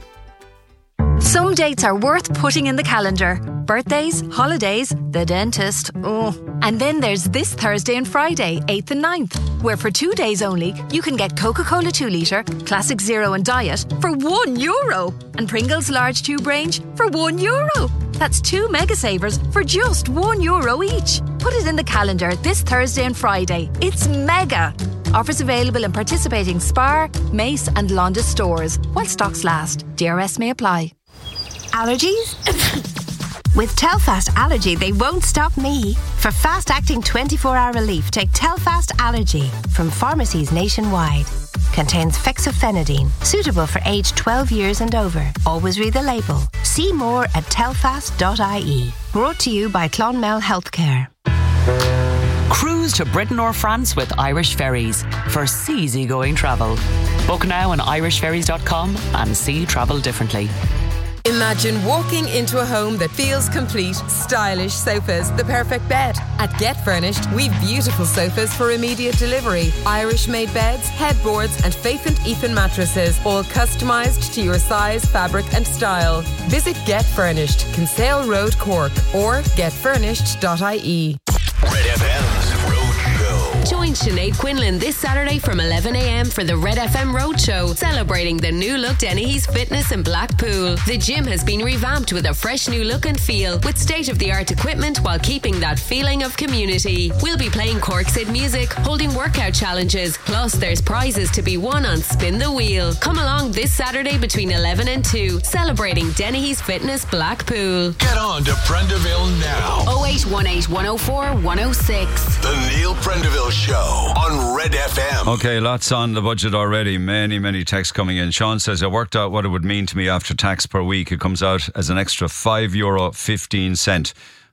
Some dates are worth putting in the calendar. Birthdays, holidays, the dentist. Oh. And then there's this Thursday and Friday, eighth and ninth, where for two days only, you can get Coca-Cola two litre, Classic Zero and Diet for one euro. And Pringles large tube range for one euro. That's two mega savers for just one euro each. Put it in the calendar this Thursday and Friday. It's mega. Offers available in participating Spar, Mace and Londis stores while stocks last. D R S may apply. Allergies? With Telfast Allergy, they won't stop me. For fast-acting twenty-four hour relief, take Telfast Allergy from pharmacies nationwide. Contains fexofenadine, suitable for age twelve years and over. Always read the label. See more at telfast dot I E. Brought to you by Clonmel Healthcare. Cruise to Britain or France with Irish Ferries for easy-going travel. Book now on irish ferries dot com and see travel differently. Imagine walking into a home that feels complete. Stylish sofas, the perfect bed. At Get Furnished, we've beautiful sofas for immediate delivery. Irish-made beds, headboards and Faith and Ethan mattresses, all customised to your size, fabric and style. Visit Get Furnished, Kinsale Road, Cork, or get furnished dot I E. Red F M's Roadshow. Join Sinead Quinlan this Saturday from eleven a.m. for the Red F M Roadshow, celebrating the new look Dennehy's Fitness in Blackpool. The gym has been revamped with a fresh new look and feel, with state-of-the-art equipment while keeping that feeling of community. We'll be playing Corksid music, holding workout challenges, plus there's prizes to be won on Spin the Wheel. Come along this Saturday between eleven and two, celebrating Dennehy's Fitness Blackpool. Get on to Prendeville now. oh eight one eight, one oh four, one oh six. The Neil Prendeville Show on Red F M. Okay, lots on the budget already. Many, many texts coming in. Sean says, I worked out what it would mean to me after tax per week. It comes out as an extra five euro fifteen cent.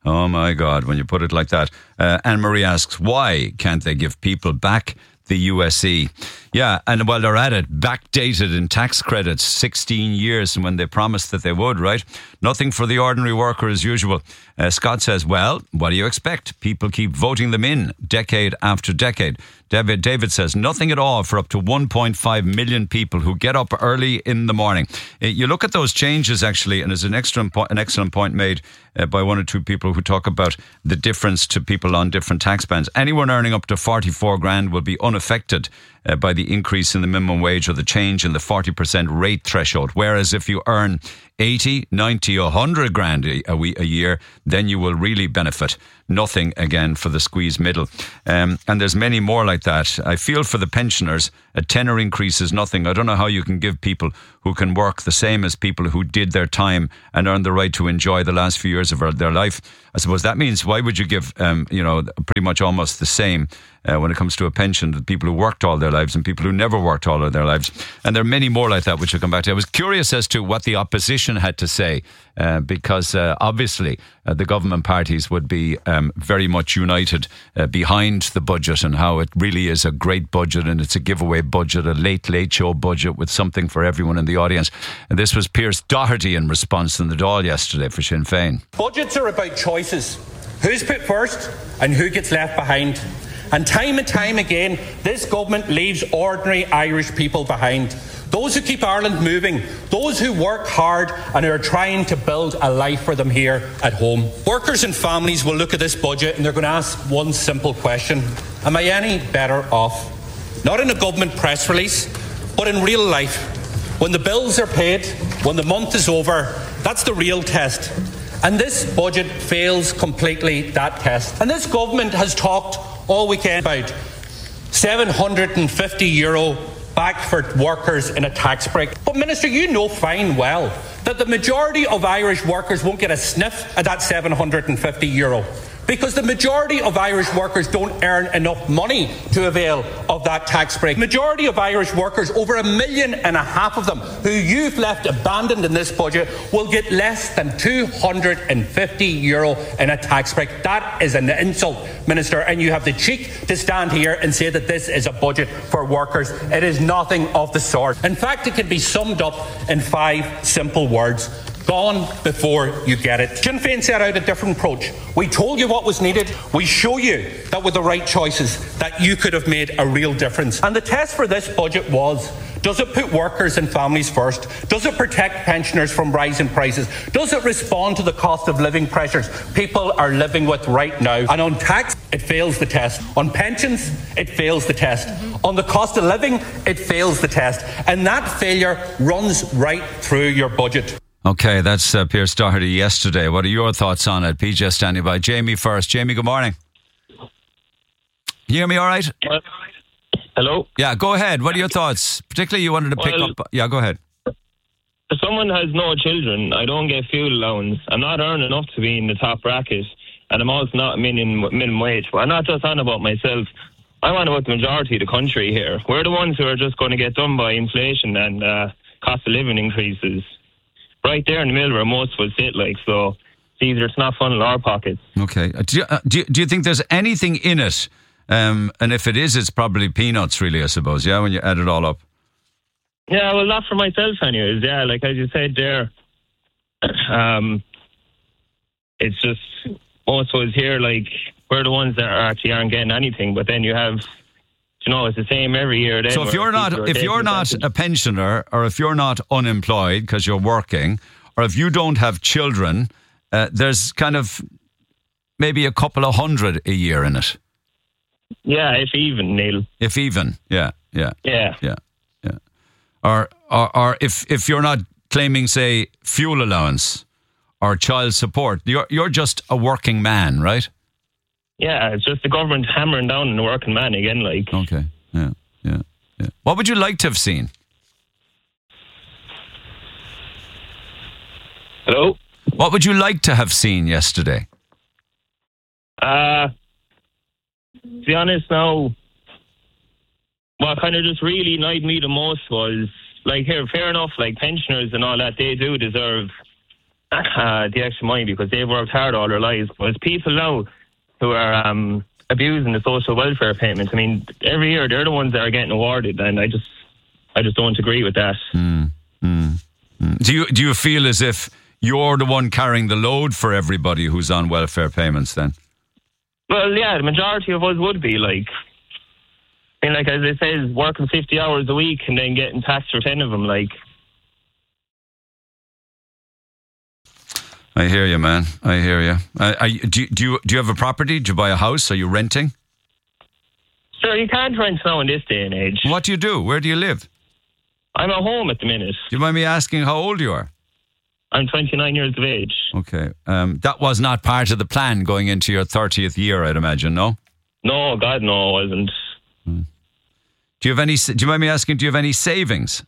Oh my God, when you put it like that. Uh, Anne-Marie asks, why can't they give people back the U S E? Yeah, and while they're at it, backdated in tax credits, sixteen years from when they promised that they would, right? Nothing for the ordinary worker as usual. Uh, Scott says, well, what do you expect? People keep voting them in decade after decade. David, David says, nothing at all for up to one point five million people who get up early in the morning. Uh, you look at those changes, actually, and there's an excellent, po- an excellent point made uh, by one or two people who talk about the difference to people on different tax bands. Anyone earning up to forty-four grand will be unaffected uh, by the increase in the minimum wage or the change in the forty percent rate threshold. Whereas if you earn eighty, ninety, one hundred grand a, a, a year, then you will really benefit. Nothing again for the squeeze middle. Um, and there's many more like that. I feel for the pensioners, a tenner increase is nothing. I don't know how you can give people who can work the same as people who did their time and earned the right to enjoy the last few years of their life. I suppose that means, why would you give, um, you know, pretty much almost the same uh, when it comes to a pension to people who worked all their lives and people who never worked all of their lives? And there are many more like that, which I'll come back to. I was curious as to what the opposition had to say, uh, because uh, obviously uh, the government parties would be um, very much united uh, behind the budget and how it really is a great budget and it's a giveaway budget, a late, late show budget with something for everyone in the audience. And this was Pierce Doherty in response in the Dáil yesterday for Sinn Féin. Budgets are about choices. Who's put first and who gets left behind. And time and time again, this government leaves ordinary Irish people behind. Those who keep Ireland moving, those who work hard and are trying to build a life for them here at home. Workers and families will look at this budget and they're going to ask one simple question. Am I any better off? Not in a government press release, but in real life. When the bills are paid, when the month is over, that's the real test. And this budget fails completely that test. And this government has talked all weekend about seven hundred fifty euro back for workers in a tax break. But Minister, you know fine well that the majority of Irish workers won't get a sniff at that seven hundred fifty euro. Because the majority of Irish workers don't earn enough money to avail of that tax break. Majority of Irish workers, over a million and a half of them, who you've left abandoned in this budget, will get less than two hundred fifty euro in a tax break. That is an insult, Minister, and you have the cheek to stand here and say that this is a budget for workers. It is nothing of the sort. In fact, it can be summed up in five simple words. Gone before you get it. Sinn Féin set out a different approach. We told you what was needed. We show you that with the right choices that you could have made a real difference. And the test for this budget was, does it put workers and families first? Does it protect pensioners from rising prices? Does it respond to the cost of living pressures people are living with right now? And on tax, it fails the test. On pensions, it fails the test. Mm-hmm. On the cost of living, it fails the test. And that failure runs right through your budget. Okay, that's uh, Pierce Doherty yesterday. What are your thoughts on it? P J standing by. Jamie first. Jamie, good morning. You hear me all right? Uh, hello? Yeah, go ahead. What are your thoughts? Particularly you wanted to pick well, up... Yeah, go ahead. If someone has no children, I don't get fuel allowance. I'm not earning enough to be in the top bracket, and I'm also not minimum, minimum wage. But I'm not just on about myself. I'm on about the majority of the country here. We're the ones who are just going to get done by inflation and uh, cost of living increases. Right there in the middle where most of us sit, like, so it's easier to not funnel our pockets. Okay. Uh, do, you, uh, do, you, do you think there's anything in it? Um, and if it is, it's probably peanuts, really, I suppose, yeah, when you add it all up? Yeah, well, not for myself, anyways, yeah, like as you said there, um, it's just, most of us here, like, we're the ones that are actually aren't getting anything, but then you have... You know, it's the same every year. Then so if you're not, if you're not a pensioner, or if you're not unemployed because you're working, or if you don't have children, uh, there's kind of maybe a couple of hundred a year in it. Yeah, if even, Neil. If even, yeah, yeah, yeah, yeah, yeah. Or, or, or if if you're not claiming, say, fuel allowance or child support, you're you're just a working man, right? Yeah, it's just the government hammering down on the working man again, like. Okay, yeah, yeah, yeah. What would you like to have seen? Hello? What would you like to have seen yesterday? Uh, to be honest now, what kind of just really annoyed me the most was, like, here, fair enough, like, pensioners and all that, they do deserve uh, the extra money because they've worked hard all their lives. But it's people now who are um, abusing the social welfare payments. I mean, every year they're the ones that are getting awarded, and I just, I just don't agree with that. Mm, mm, mm. Do you do you feel as if you're the one carrying the load for everybody who's on welfare payments? Then, well, yeah, the majority of us would be like. I mean, like as I say, working fifty hours a week and then getting taxed for ten of them, like. I hear you, man. I hear you. Uh, are you do, you, do you do you have a property? Do you buy a house? Are you renting? Sure, you can't rent now in this day and age. What do you do? Where do you live? I'm at home at the minute. Do you mind me asking how old you are? I'm twenty-nine years of age. Okay. Um, that was not part of the plan going into your thirtieth year, I'd imagine, no? No, God, no, it wasn't. Hmm. Do you have any? Do you mind me asking? Do you have any savings?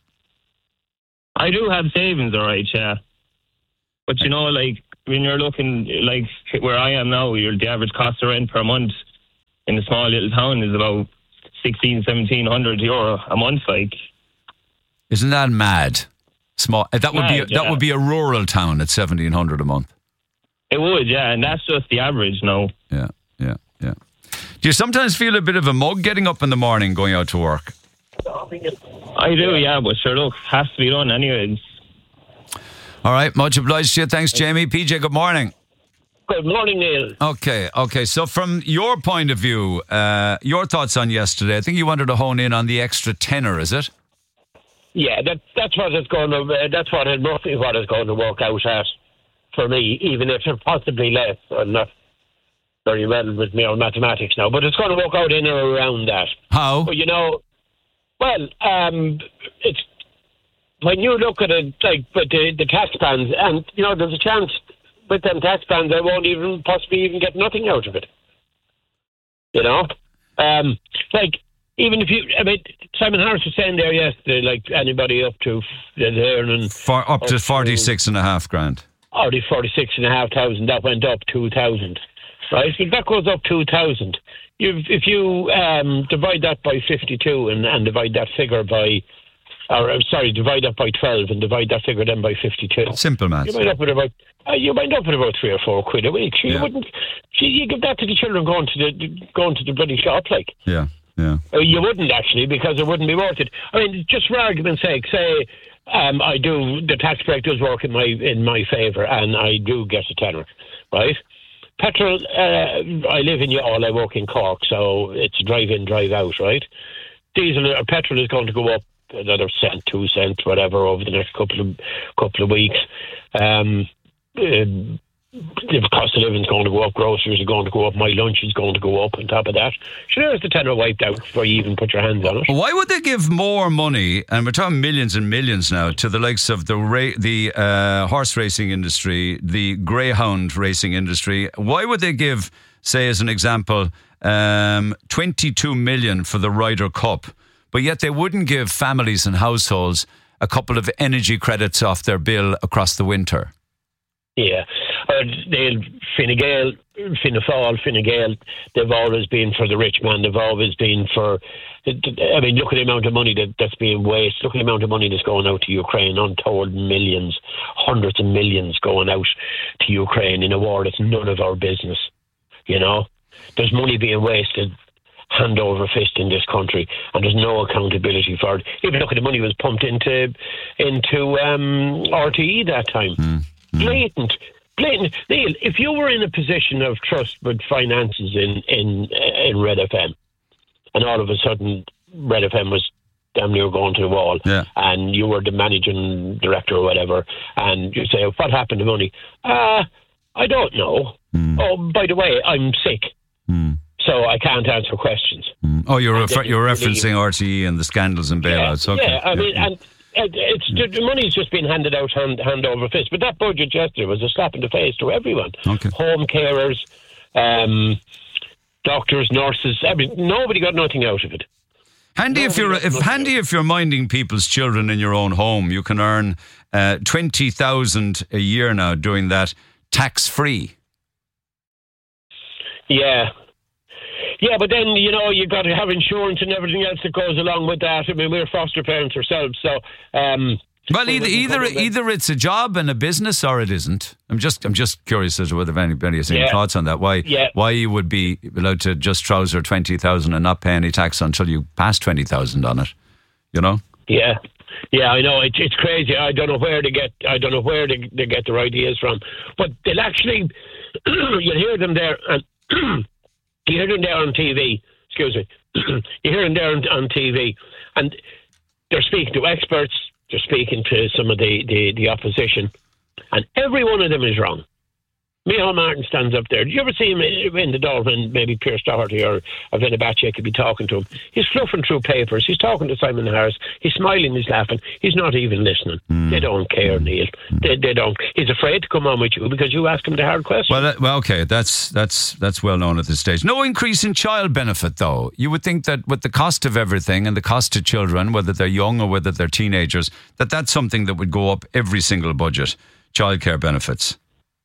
I do have savings, all right, yeah. But you know, like when you're looking, like where I am now, you're, the average cost of rent per month in a small little town is about sixteen, seventeen hundred euro a month. Like, isn't that mad? Small. That would mad, be a, yeah. that would be a rural town at seventeen hundred a month. It would, yeah, and that's just the average now. Yeah, yeah, yeah. Do you sometimes feel a bit of a mug getting up in the morning, going out to work? I do, yeah, but sure, look, has to be done anyways. All right, much obliged to you. Thanks, Jamie. P J, good morning. Good morning, Neil. Okay, okay. So from your point of view, uh, your thoughts on yesterday, I think you wanted to hone in on the extra tenner, is it? Yeah, that, that's what it's going to, uh, that's what it roughly what it's going to work out at for me, even if it's possibly less. I'm not very well with me on mathematics now, but it's going to work out in or around that. How? But, you know, well, um, it's, when you look at it, like, with the, the tax bands, and, you know, there's a chance with them tax bands I won't even, possibly even get nothing out of it. You know? Um, like, even if you, I mean, Simon Harris was saying there yesterday, like, anybody up to, they're earning... For, up to forty-six and a half grand. Already forty-six and a half thousand, that went up two thousand. Right? If that goes up two thousand, you if you um, divide that by fifty-two and, and divide that figure by... Or, uh, sorry, divide that by twelve and divide that figure then by fifty-two. Simple maths. You wind up with about, uh, you wind up with about three or four quid a week. You Yeah. wouldn't, you, you give that to the children going to the going to the bloody shop, like. Yeah, yeah. Uh, you wouldn't actually, because it wouldn't be worth it. I mean, just for argument's sake, say um, I do the tax break does work in my in my favour, and I do get a tenner, right? Petrol, uh, I live in Youghal, I work in Cork, so it's drive in, drive out, right? Diesel or petrol is going to go up another cent, two cents, whatever, over the next couple of couple of weeks. Um, uh, the cost of living is going to go up, groceries are going to go up, my lunch is going to go up on top of that. Sure, there's the tenner wiped out before you even put your hands on it. Why would they give more money, and we're talking millions and millions now, to the likes of the ra- the uh, horse racing industry, the greyhound racing industry? Why would they give, say as an example, um, twenty-two million for the Ryder Cup, but yet they wouldn't give families and households a couple of energy credits off their bill across the winter? Yeah. Uh, they'll Fine Gael, Fianna Fáil, Fine Gael, they've always been for the rich man. They've always been for, I mean, look at the amount of money that, that's being wasted. Look at the amount of money that's going out to Ukraine, untold millions, hundreds of millions going out to Ukraine in a war that's none of our business. You know, there's money being wasted hand over fist in this country, and there's no accountability for it. Even look at the money was pumped into into um, R T E that time. Mm. Blatant. Blatant. Neil, if you were in a position of trust with finances in, in, in Red F M, and all of a sudden Red F M was damn near going to the wall, yeah. and you were the managing director or whatever, and you say, what happened to money? Uh, I don't know. Mm. Oh, by the way, I'm sick, mm. so I can't answer questions. Mm. Oh, you're, refer- you're referencing R T E and the scandals and bailouts. Yeah, okay. yeah I mean, yeah. and it's yeah. the money's just been handed out hand, hand over fist. But that budget yesterday was a slap in the face to everyone. Okay. Home carers, um, doctors, nurses. I mean, nobody got nothing out of it. Handy nobody if you're if handy if you're minding people's children in your own home. You can earn uh, twenty thousand a year now doing that tax free. Yeah. Yeah, but then, you know, you've got to have insurance and everything else that goes along with that. I mean, we're foster parents ourselves, so um, Well, either either, either it's a job and a business, or it isn't. I'm just I'm just curious as to whether anybody has any Yeah. thoughts on that. Why Yeah. why you would be allowed to just trouser twenty thousand and not pay any tax until you pass twenty thousand on it? You know? Yeah, yeah, I know. It's it's crazy. I don't know where they get. I don't know where they, they get their ideas from. But they'll actually, you hear them there, and you hear them there on T V. Excuse me. You hear them there on, on T V, and they're speaking to experts. They're speaking to some of the, the, the opposition, and every one of them is wrong. Micheál Martin stands up there. Did you ever see him in the door when maybe Pierce Doherty or Vinny Batche could be talking to him? He's fluffing through papers. He's talking to Simon Harris. He's smiling. He's laughing. He's not even listening. Mm. They don't care, Neil. Mm. They, they don't. He's afraid to come on with you because you ask him the hard questions. Well, that, well, okay, that's that's that's well known at this stage. No increase in child benefit, though. You would think that with the cost of everything and the cost to children, whether they're young or whether they're teenagers, that that's something that would go up every single budget. Childcare benefits.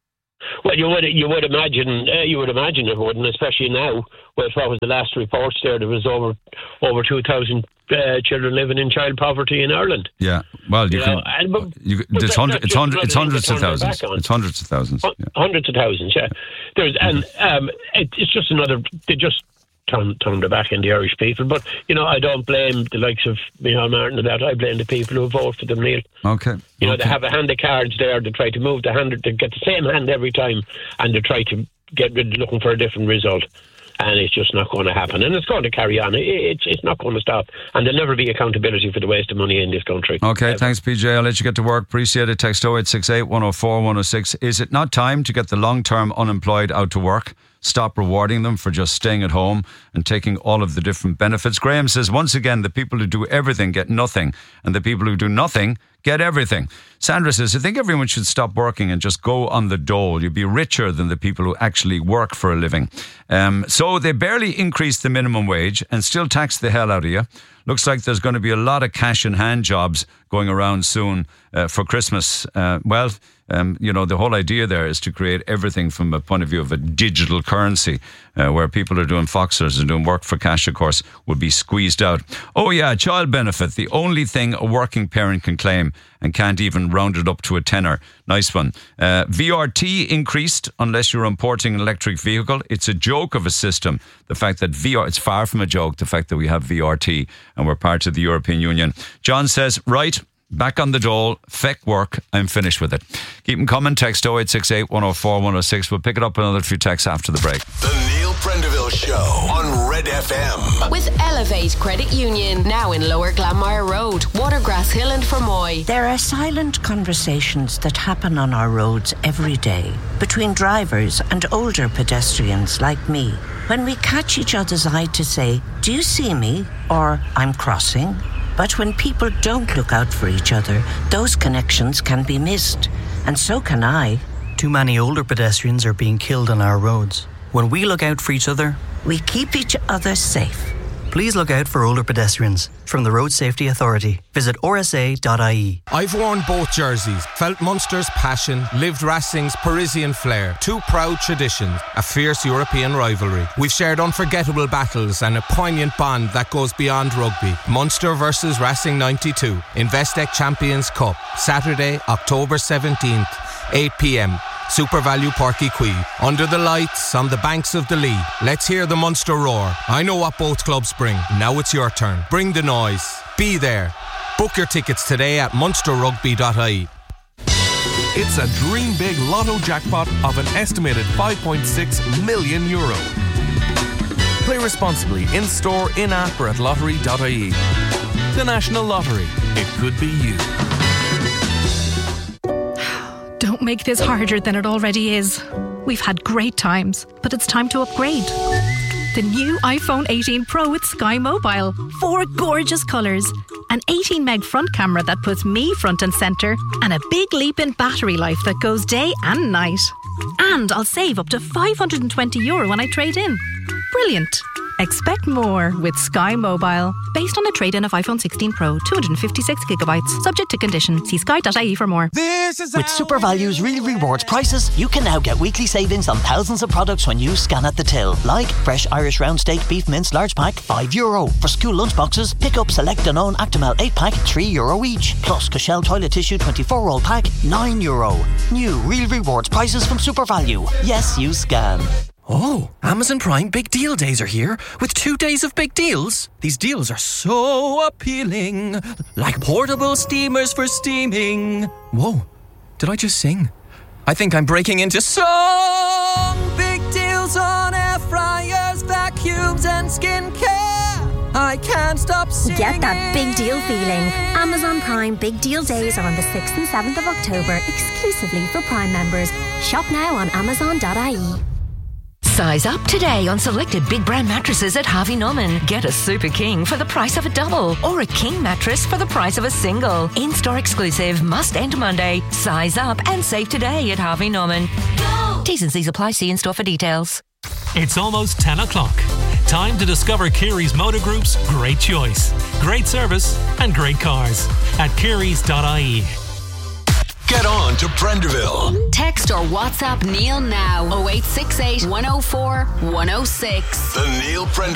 Well, you would you would imagine uh, you would imagine it wouldn't, especially now. Well, what was the last reports there? There was over over two thousand uh, children living in child poverty in Ireland. Yeah, well, you, you can. Know, and, but, you, but it's, that, hundred, it's, hundred, it's hundreds of thousands. It's hundreds of thousands. Yeah. Hundreds of thousands. Yeah, there's and um, it, it's just another. They just turn turn their back on the Irish people. But you know, I don't blame the likes of Micheál Martin or that. I blame the people who vote for them, Neil. Okay. You know, okay. they have a hand of cards there. They try to move the hand. They get the same hand every time, and they try to get rid, looking for a different result. And it's just not going to happen. And it's going to carry on. It, it's it's not going to stop. And there'll never be accountability for the waste of money in this country. Okay, Ever. Thanks, P J. I'll let you get to work. Appreciate it. Text oh eight six eight, one oh four, one oh six. Is it not time to get the long-term unemployed out to work? Stop rewarding them for just staying at home and taking all of the different benefits. Graham says, once again, the people who do everything get nothing, and the people who do nothing get everything. Sandra says, I think everyone should stop working and just go on the dole. You'd be richer than the people who actually work for a living. Um, so they barely increase the minimum wage and still tax the hell out of you. Looks like there's going to be a lot of cash in hand jobs going around soon uh, for Christmas. Uh, well, um, you know, the whole idea there is to create everything from a point of view of a digital currency uh, where people are doing Foxers and doing work for cash, of course, would be squeezed out. Oh, yeah, child benefit, the only thing a working parent can claim and can't even round it up to a tenner. Nice one. Uh, V R T increased unless you're importing an electric vehicle. It's a joke of a system. The fact that V R, it's far from a joke, the fact that we have V R T and we're part of the European Union. John says, right, back on the dole, feck work, I'm finished with it. Keep them coming, text oh eight six eight, one oh four, one oh six. We'll pick it up another few texts after the break. The Neil Prendeville Show on Red F M. With Elevate Credit Union, now in Lower Glanmire Road, Watergrass Hill and Fermoy. There are silent conversations that happen on our roads every day between drivers and older pedestrians like me. When we catch each other's eye to say, do you see me? Or I'm crossing. But when people don't look out for each other, those connections can be missed. And so can I. Too many older pedestrians are being killed on our roads. When we look out for each other, we keep each other safe. Please look out for older pedestrians. From the Road Safety Authority. Visit r s a dot i e. I've worn both jerseys, felt Munster's passion, lived Racing's Parisian flair. Two proud traditions, a fierce European rivalry. We've shared unforgettable battles and a poignant bond that goes beyond rugby. Munster versus Racing ninety-two. Investec Champions Cup. Saturday, October seventeenth, eight p.m. Super Value Porky Quay. Under the lights, on the banks of the Lee. Let's hear the Munster roar. I know what both clubs bring. Now it's your turn. Bring the noise. Be there. Book your tickets today at munster rugby dot i e. It's a dream big lotto jackpot of an estimated five point six million euro. Play responsibly in store, in app or at lottery dot i e. The National Lottery. It could be you. Don't make this harder than it already is. We've had great times, but it's time to upgrade. The new iPhone eighteen Pro with Sky Mobile. Four gorgeous colours. An eighteen meg front camera that puts me front and centre. And a big leap in battery life that goes day and night. And I'll save up to five hundred twenty euro when I trade in. Brilliant. Expect more with Sky Mobile. Based on a trade-in of iPhone sixteen Pro, two hundred fifty-six gigabytes, subject to condition. See sky dot I E for more. With Super Value's Real Rewards prices, you can now get weekly savings on thousands of products when you scan at the till. Like fresh Irish round steak beef mince large pack, five euro. For school lunchboxes, pick up Select Danone Actimel eight pack, three euro each. Plus Cashel toilet tissue twenty-four roll pack, nine euro. New Real Rewards prices from Super Value. Yes, you scan. Oh, Amazon Prime Big Deal Days are here with two days of big deals. These deals are so appealing, like portable steamers for steaming. Whoa, did I just sing? I think I'm breaking into song. Big deals on air fryers, vacuums and skincare. I can't stop singing. Get that big deal feeling. Amazon Prime Big Deal Days are on the sixth and seventh of October, exclusively for Prime members. Shop now on amazon dot I E. Size up today on selected big brand mattresses at Harvey Norman. Get a Super King for the price of a double or a King mattress for the price of a single. In-store exclusive, must end Monday. Size up and save today at Harvey Norman. Go! T's and C's apply. See in-store for details. It's almost ten o'clock. Time to discover Kerry's Motor Group's great choice, great service and great cars at kerrys dot I E. Get on to Prenderville. Text or WhatsApp Neil now. oh eight six eight, one oh four, one oh six. The Neil Prenderville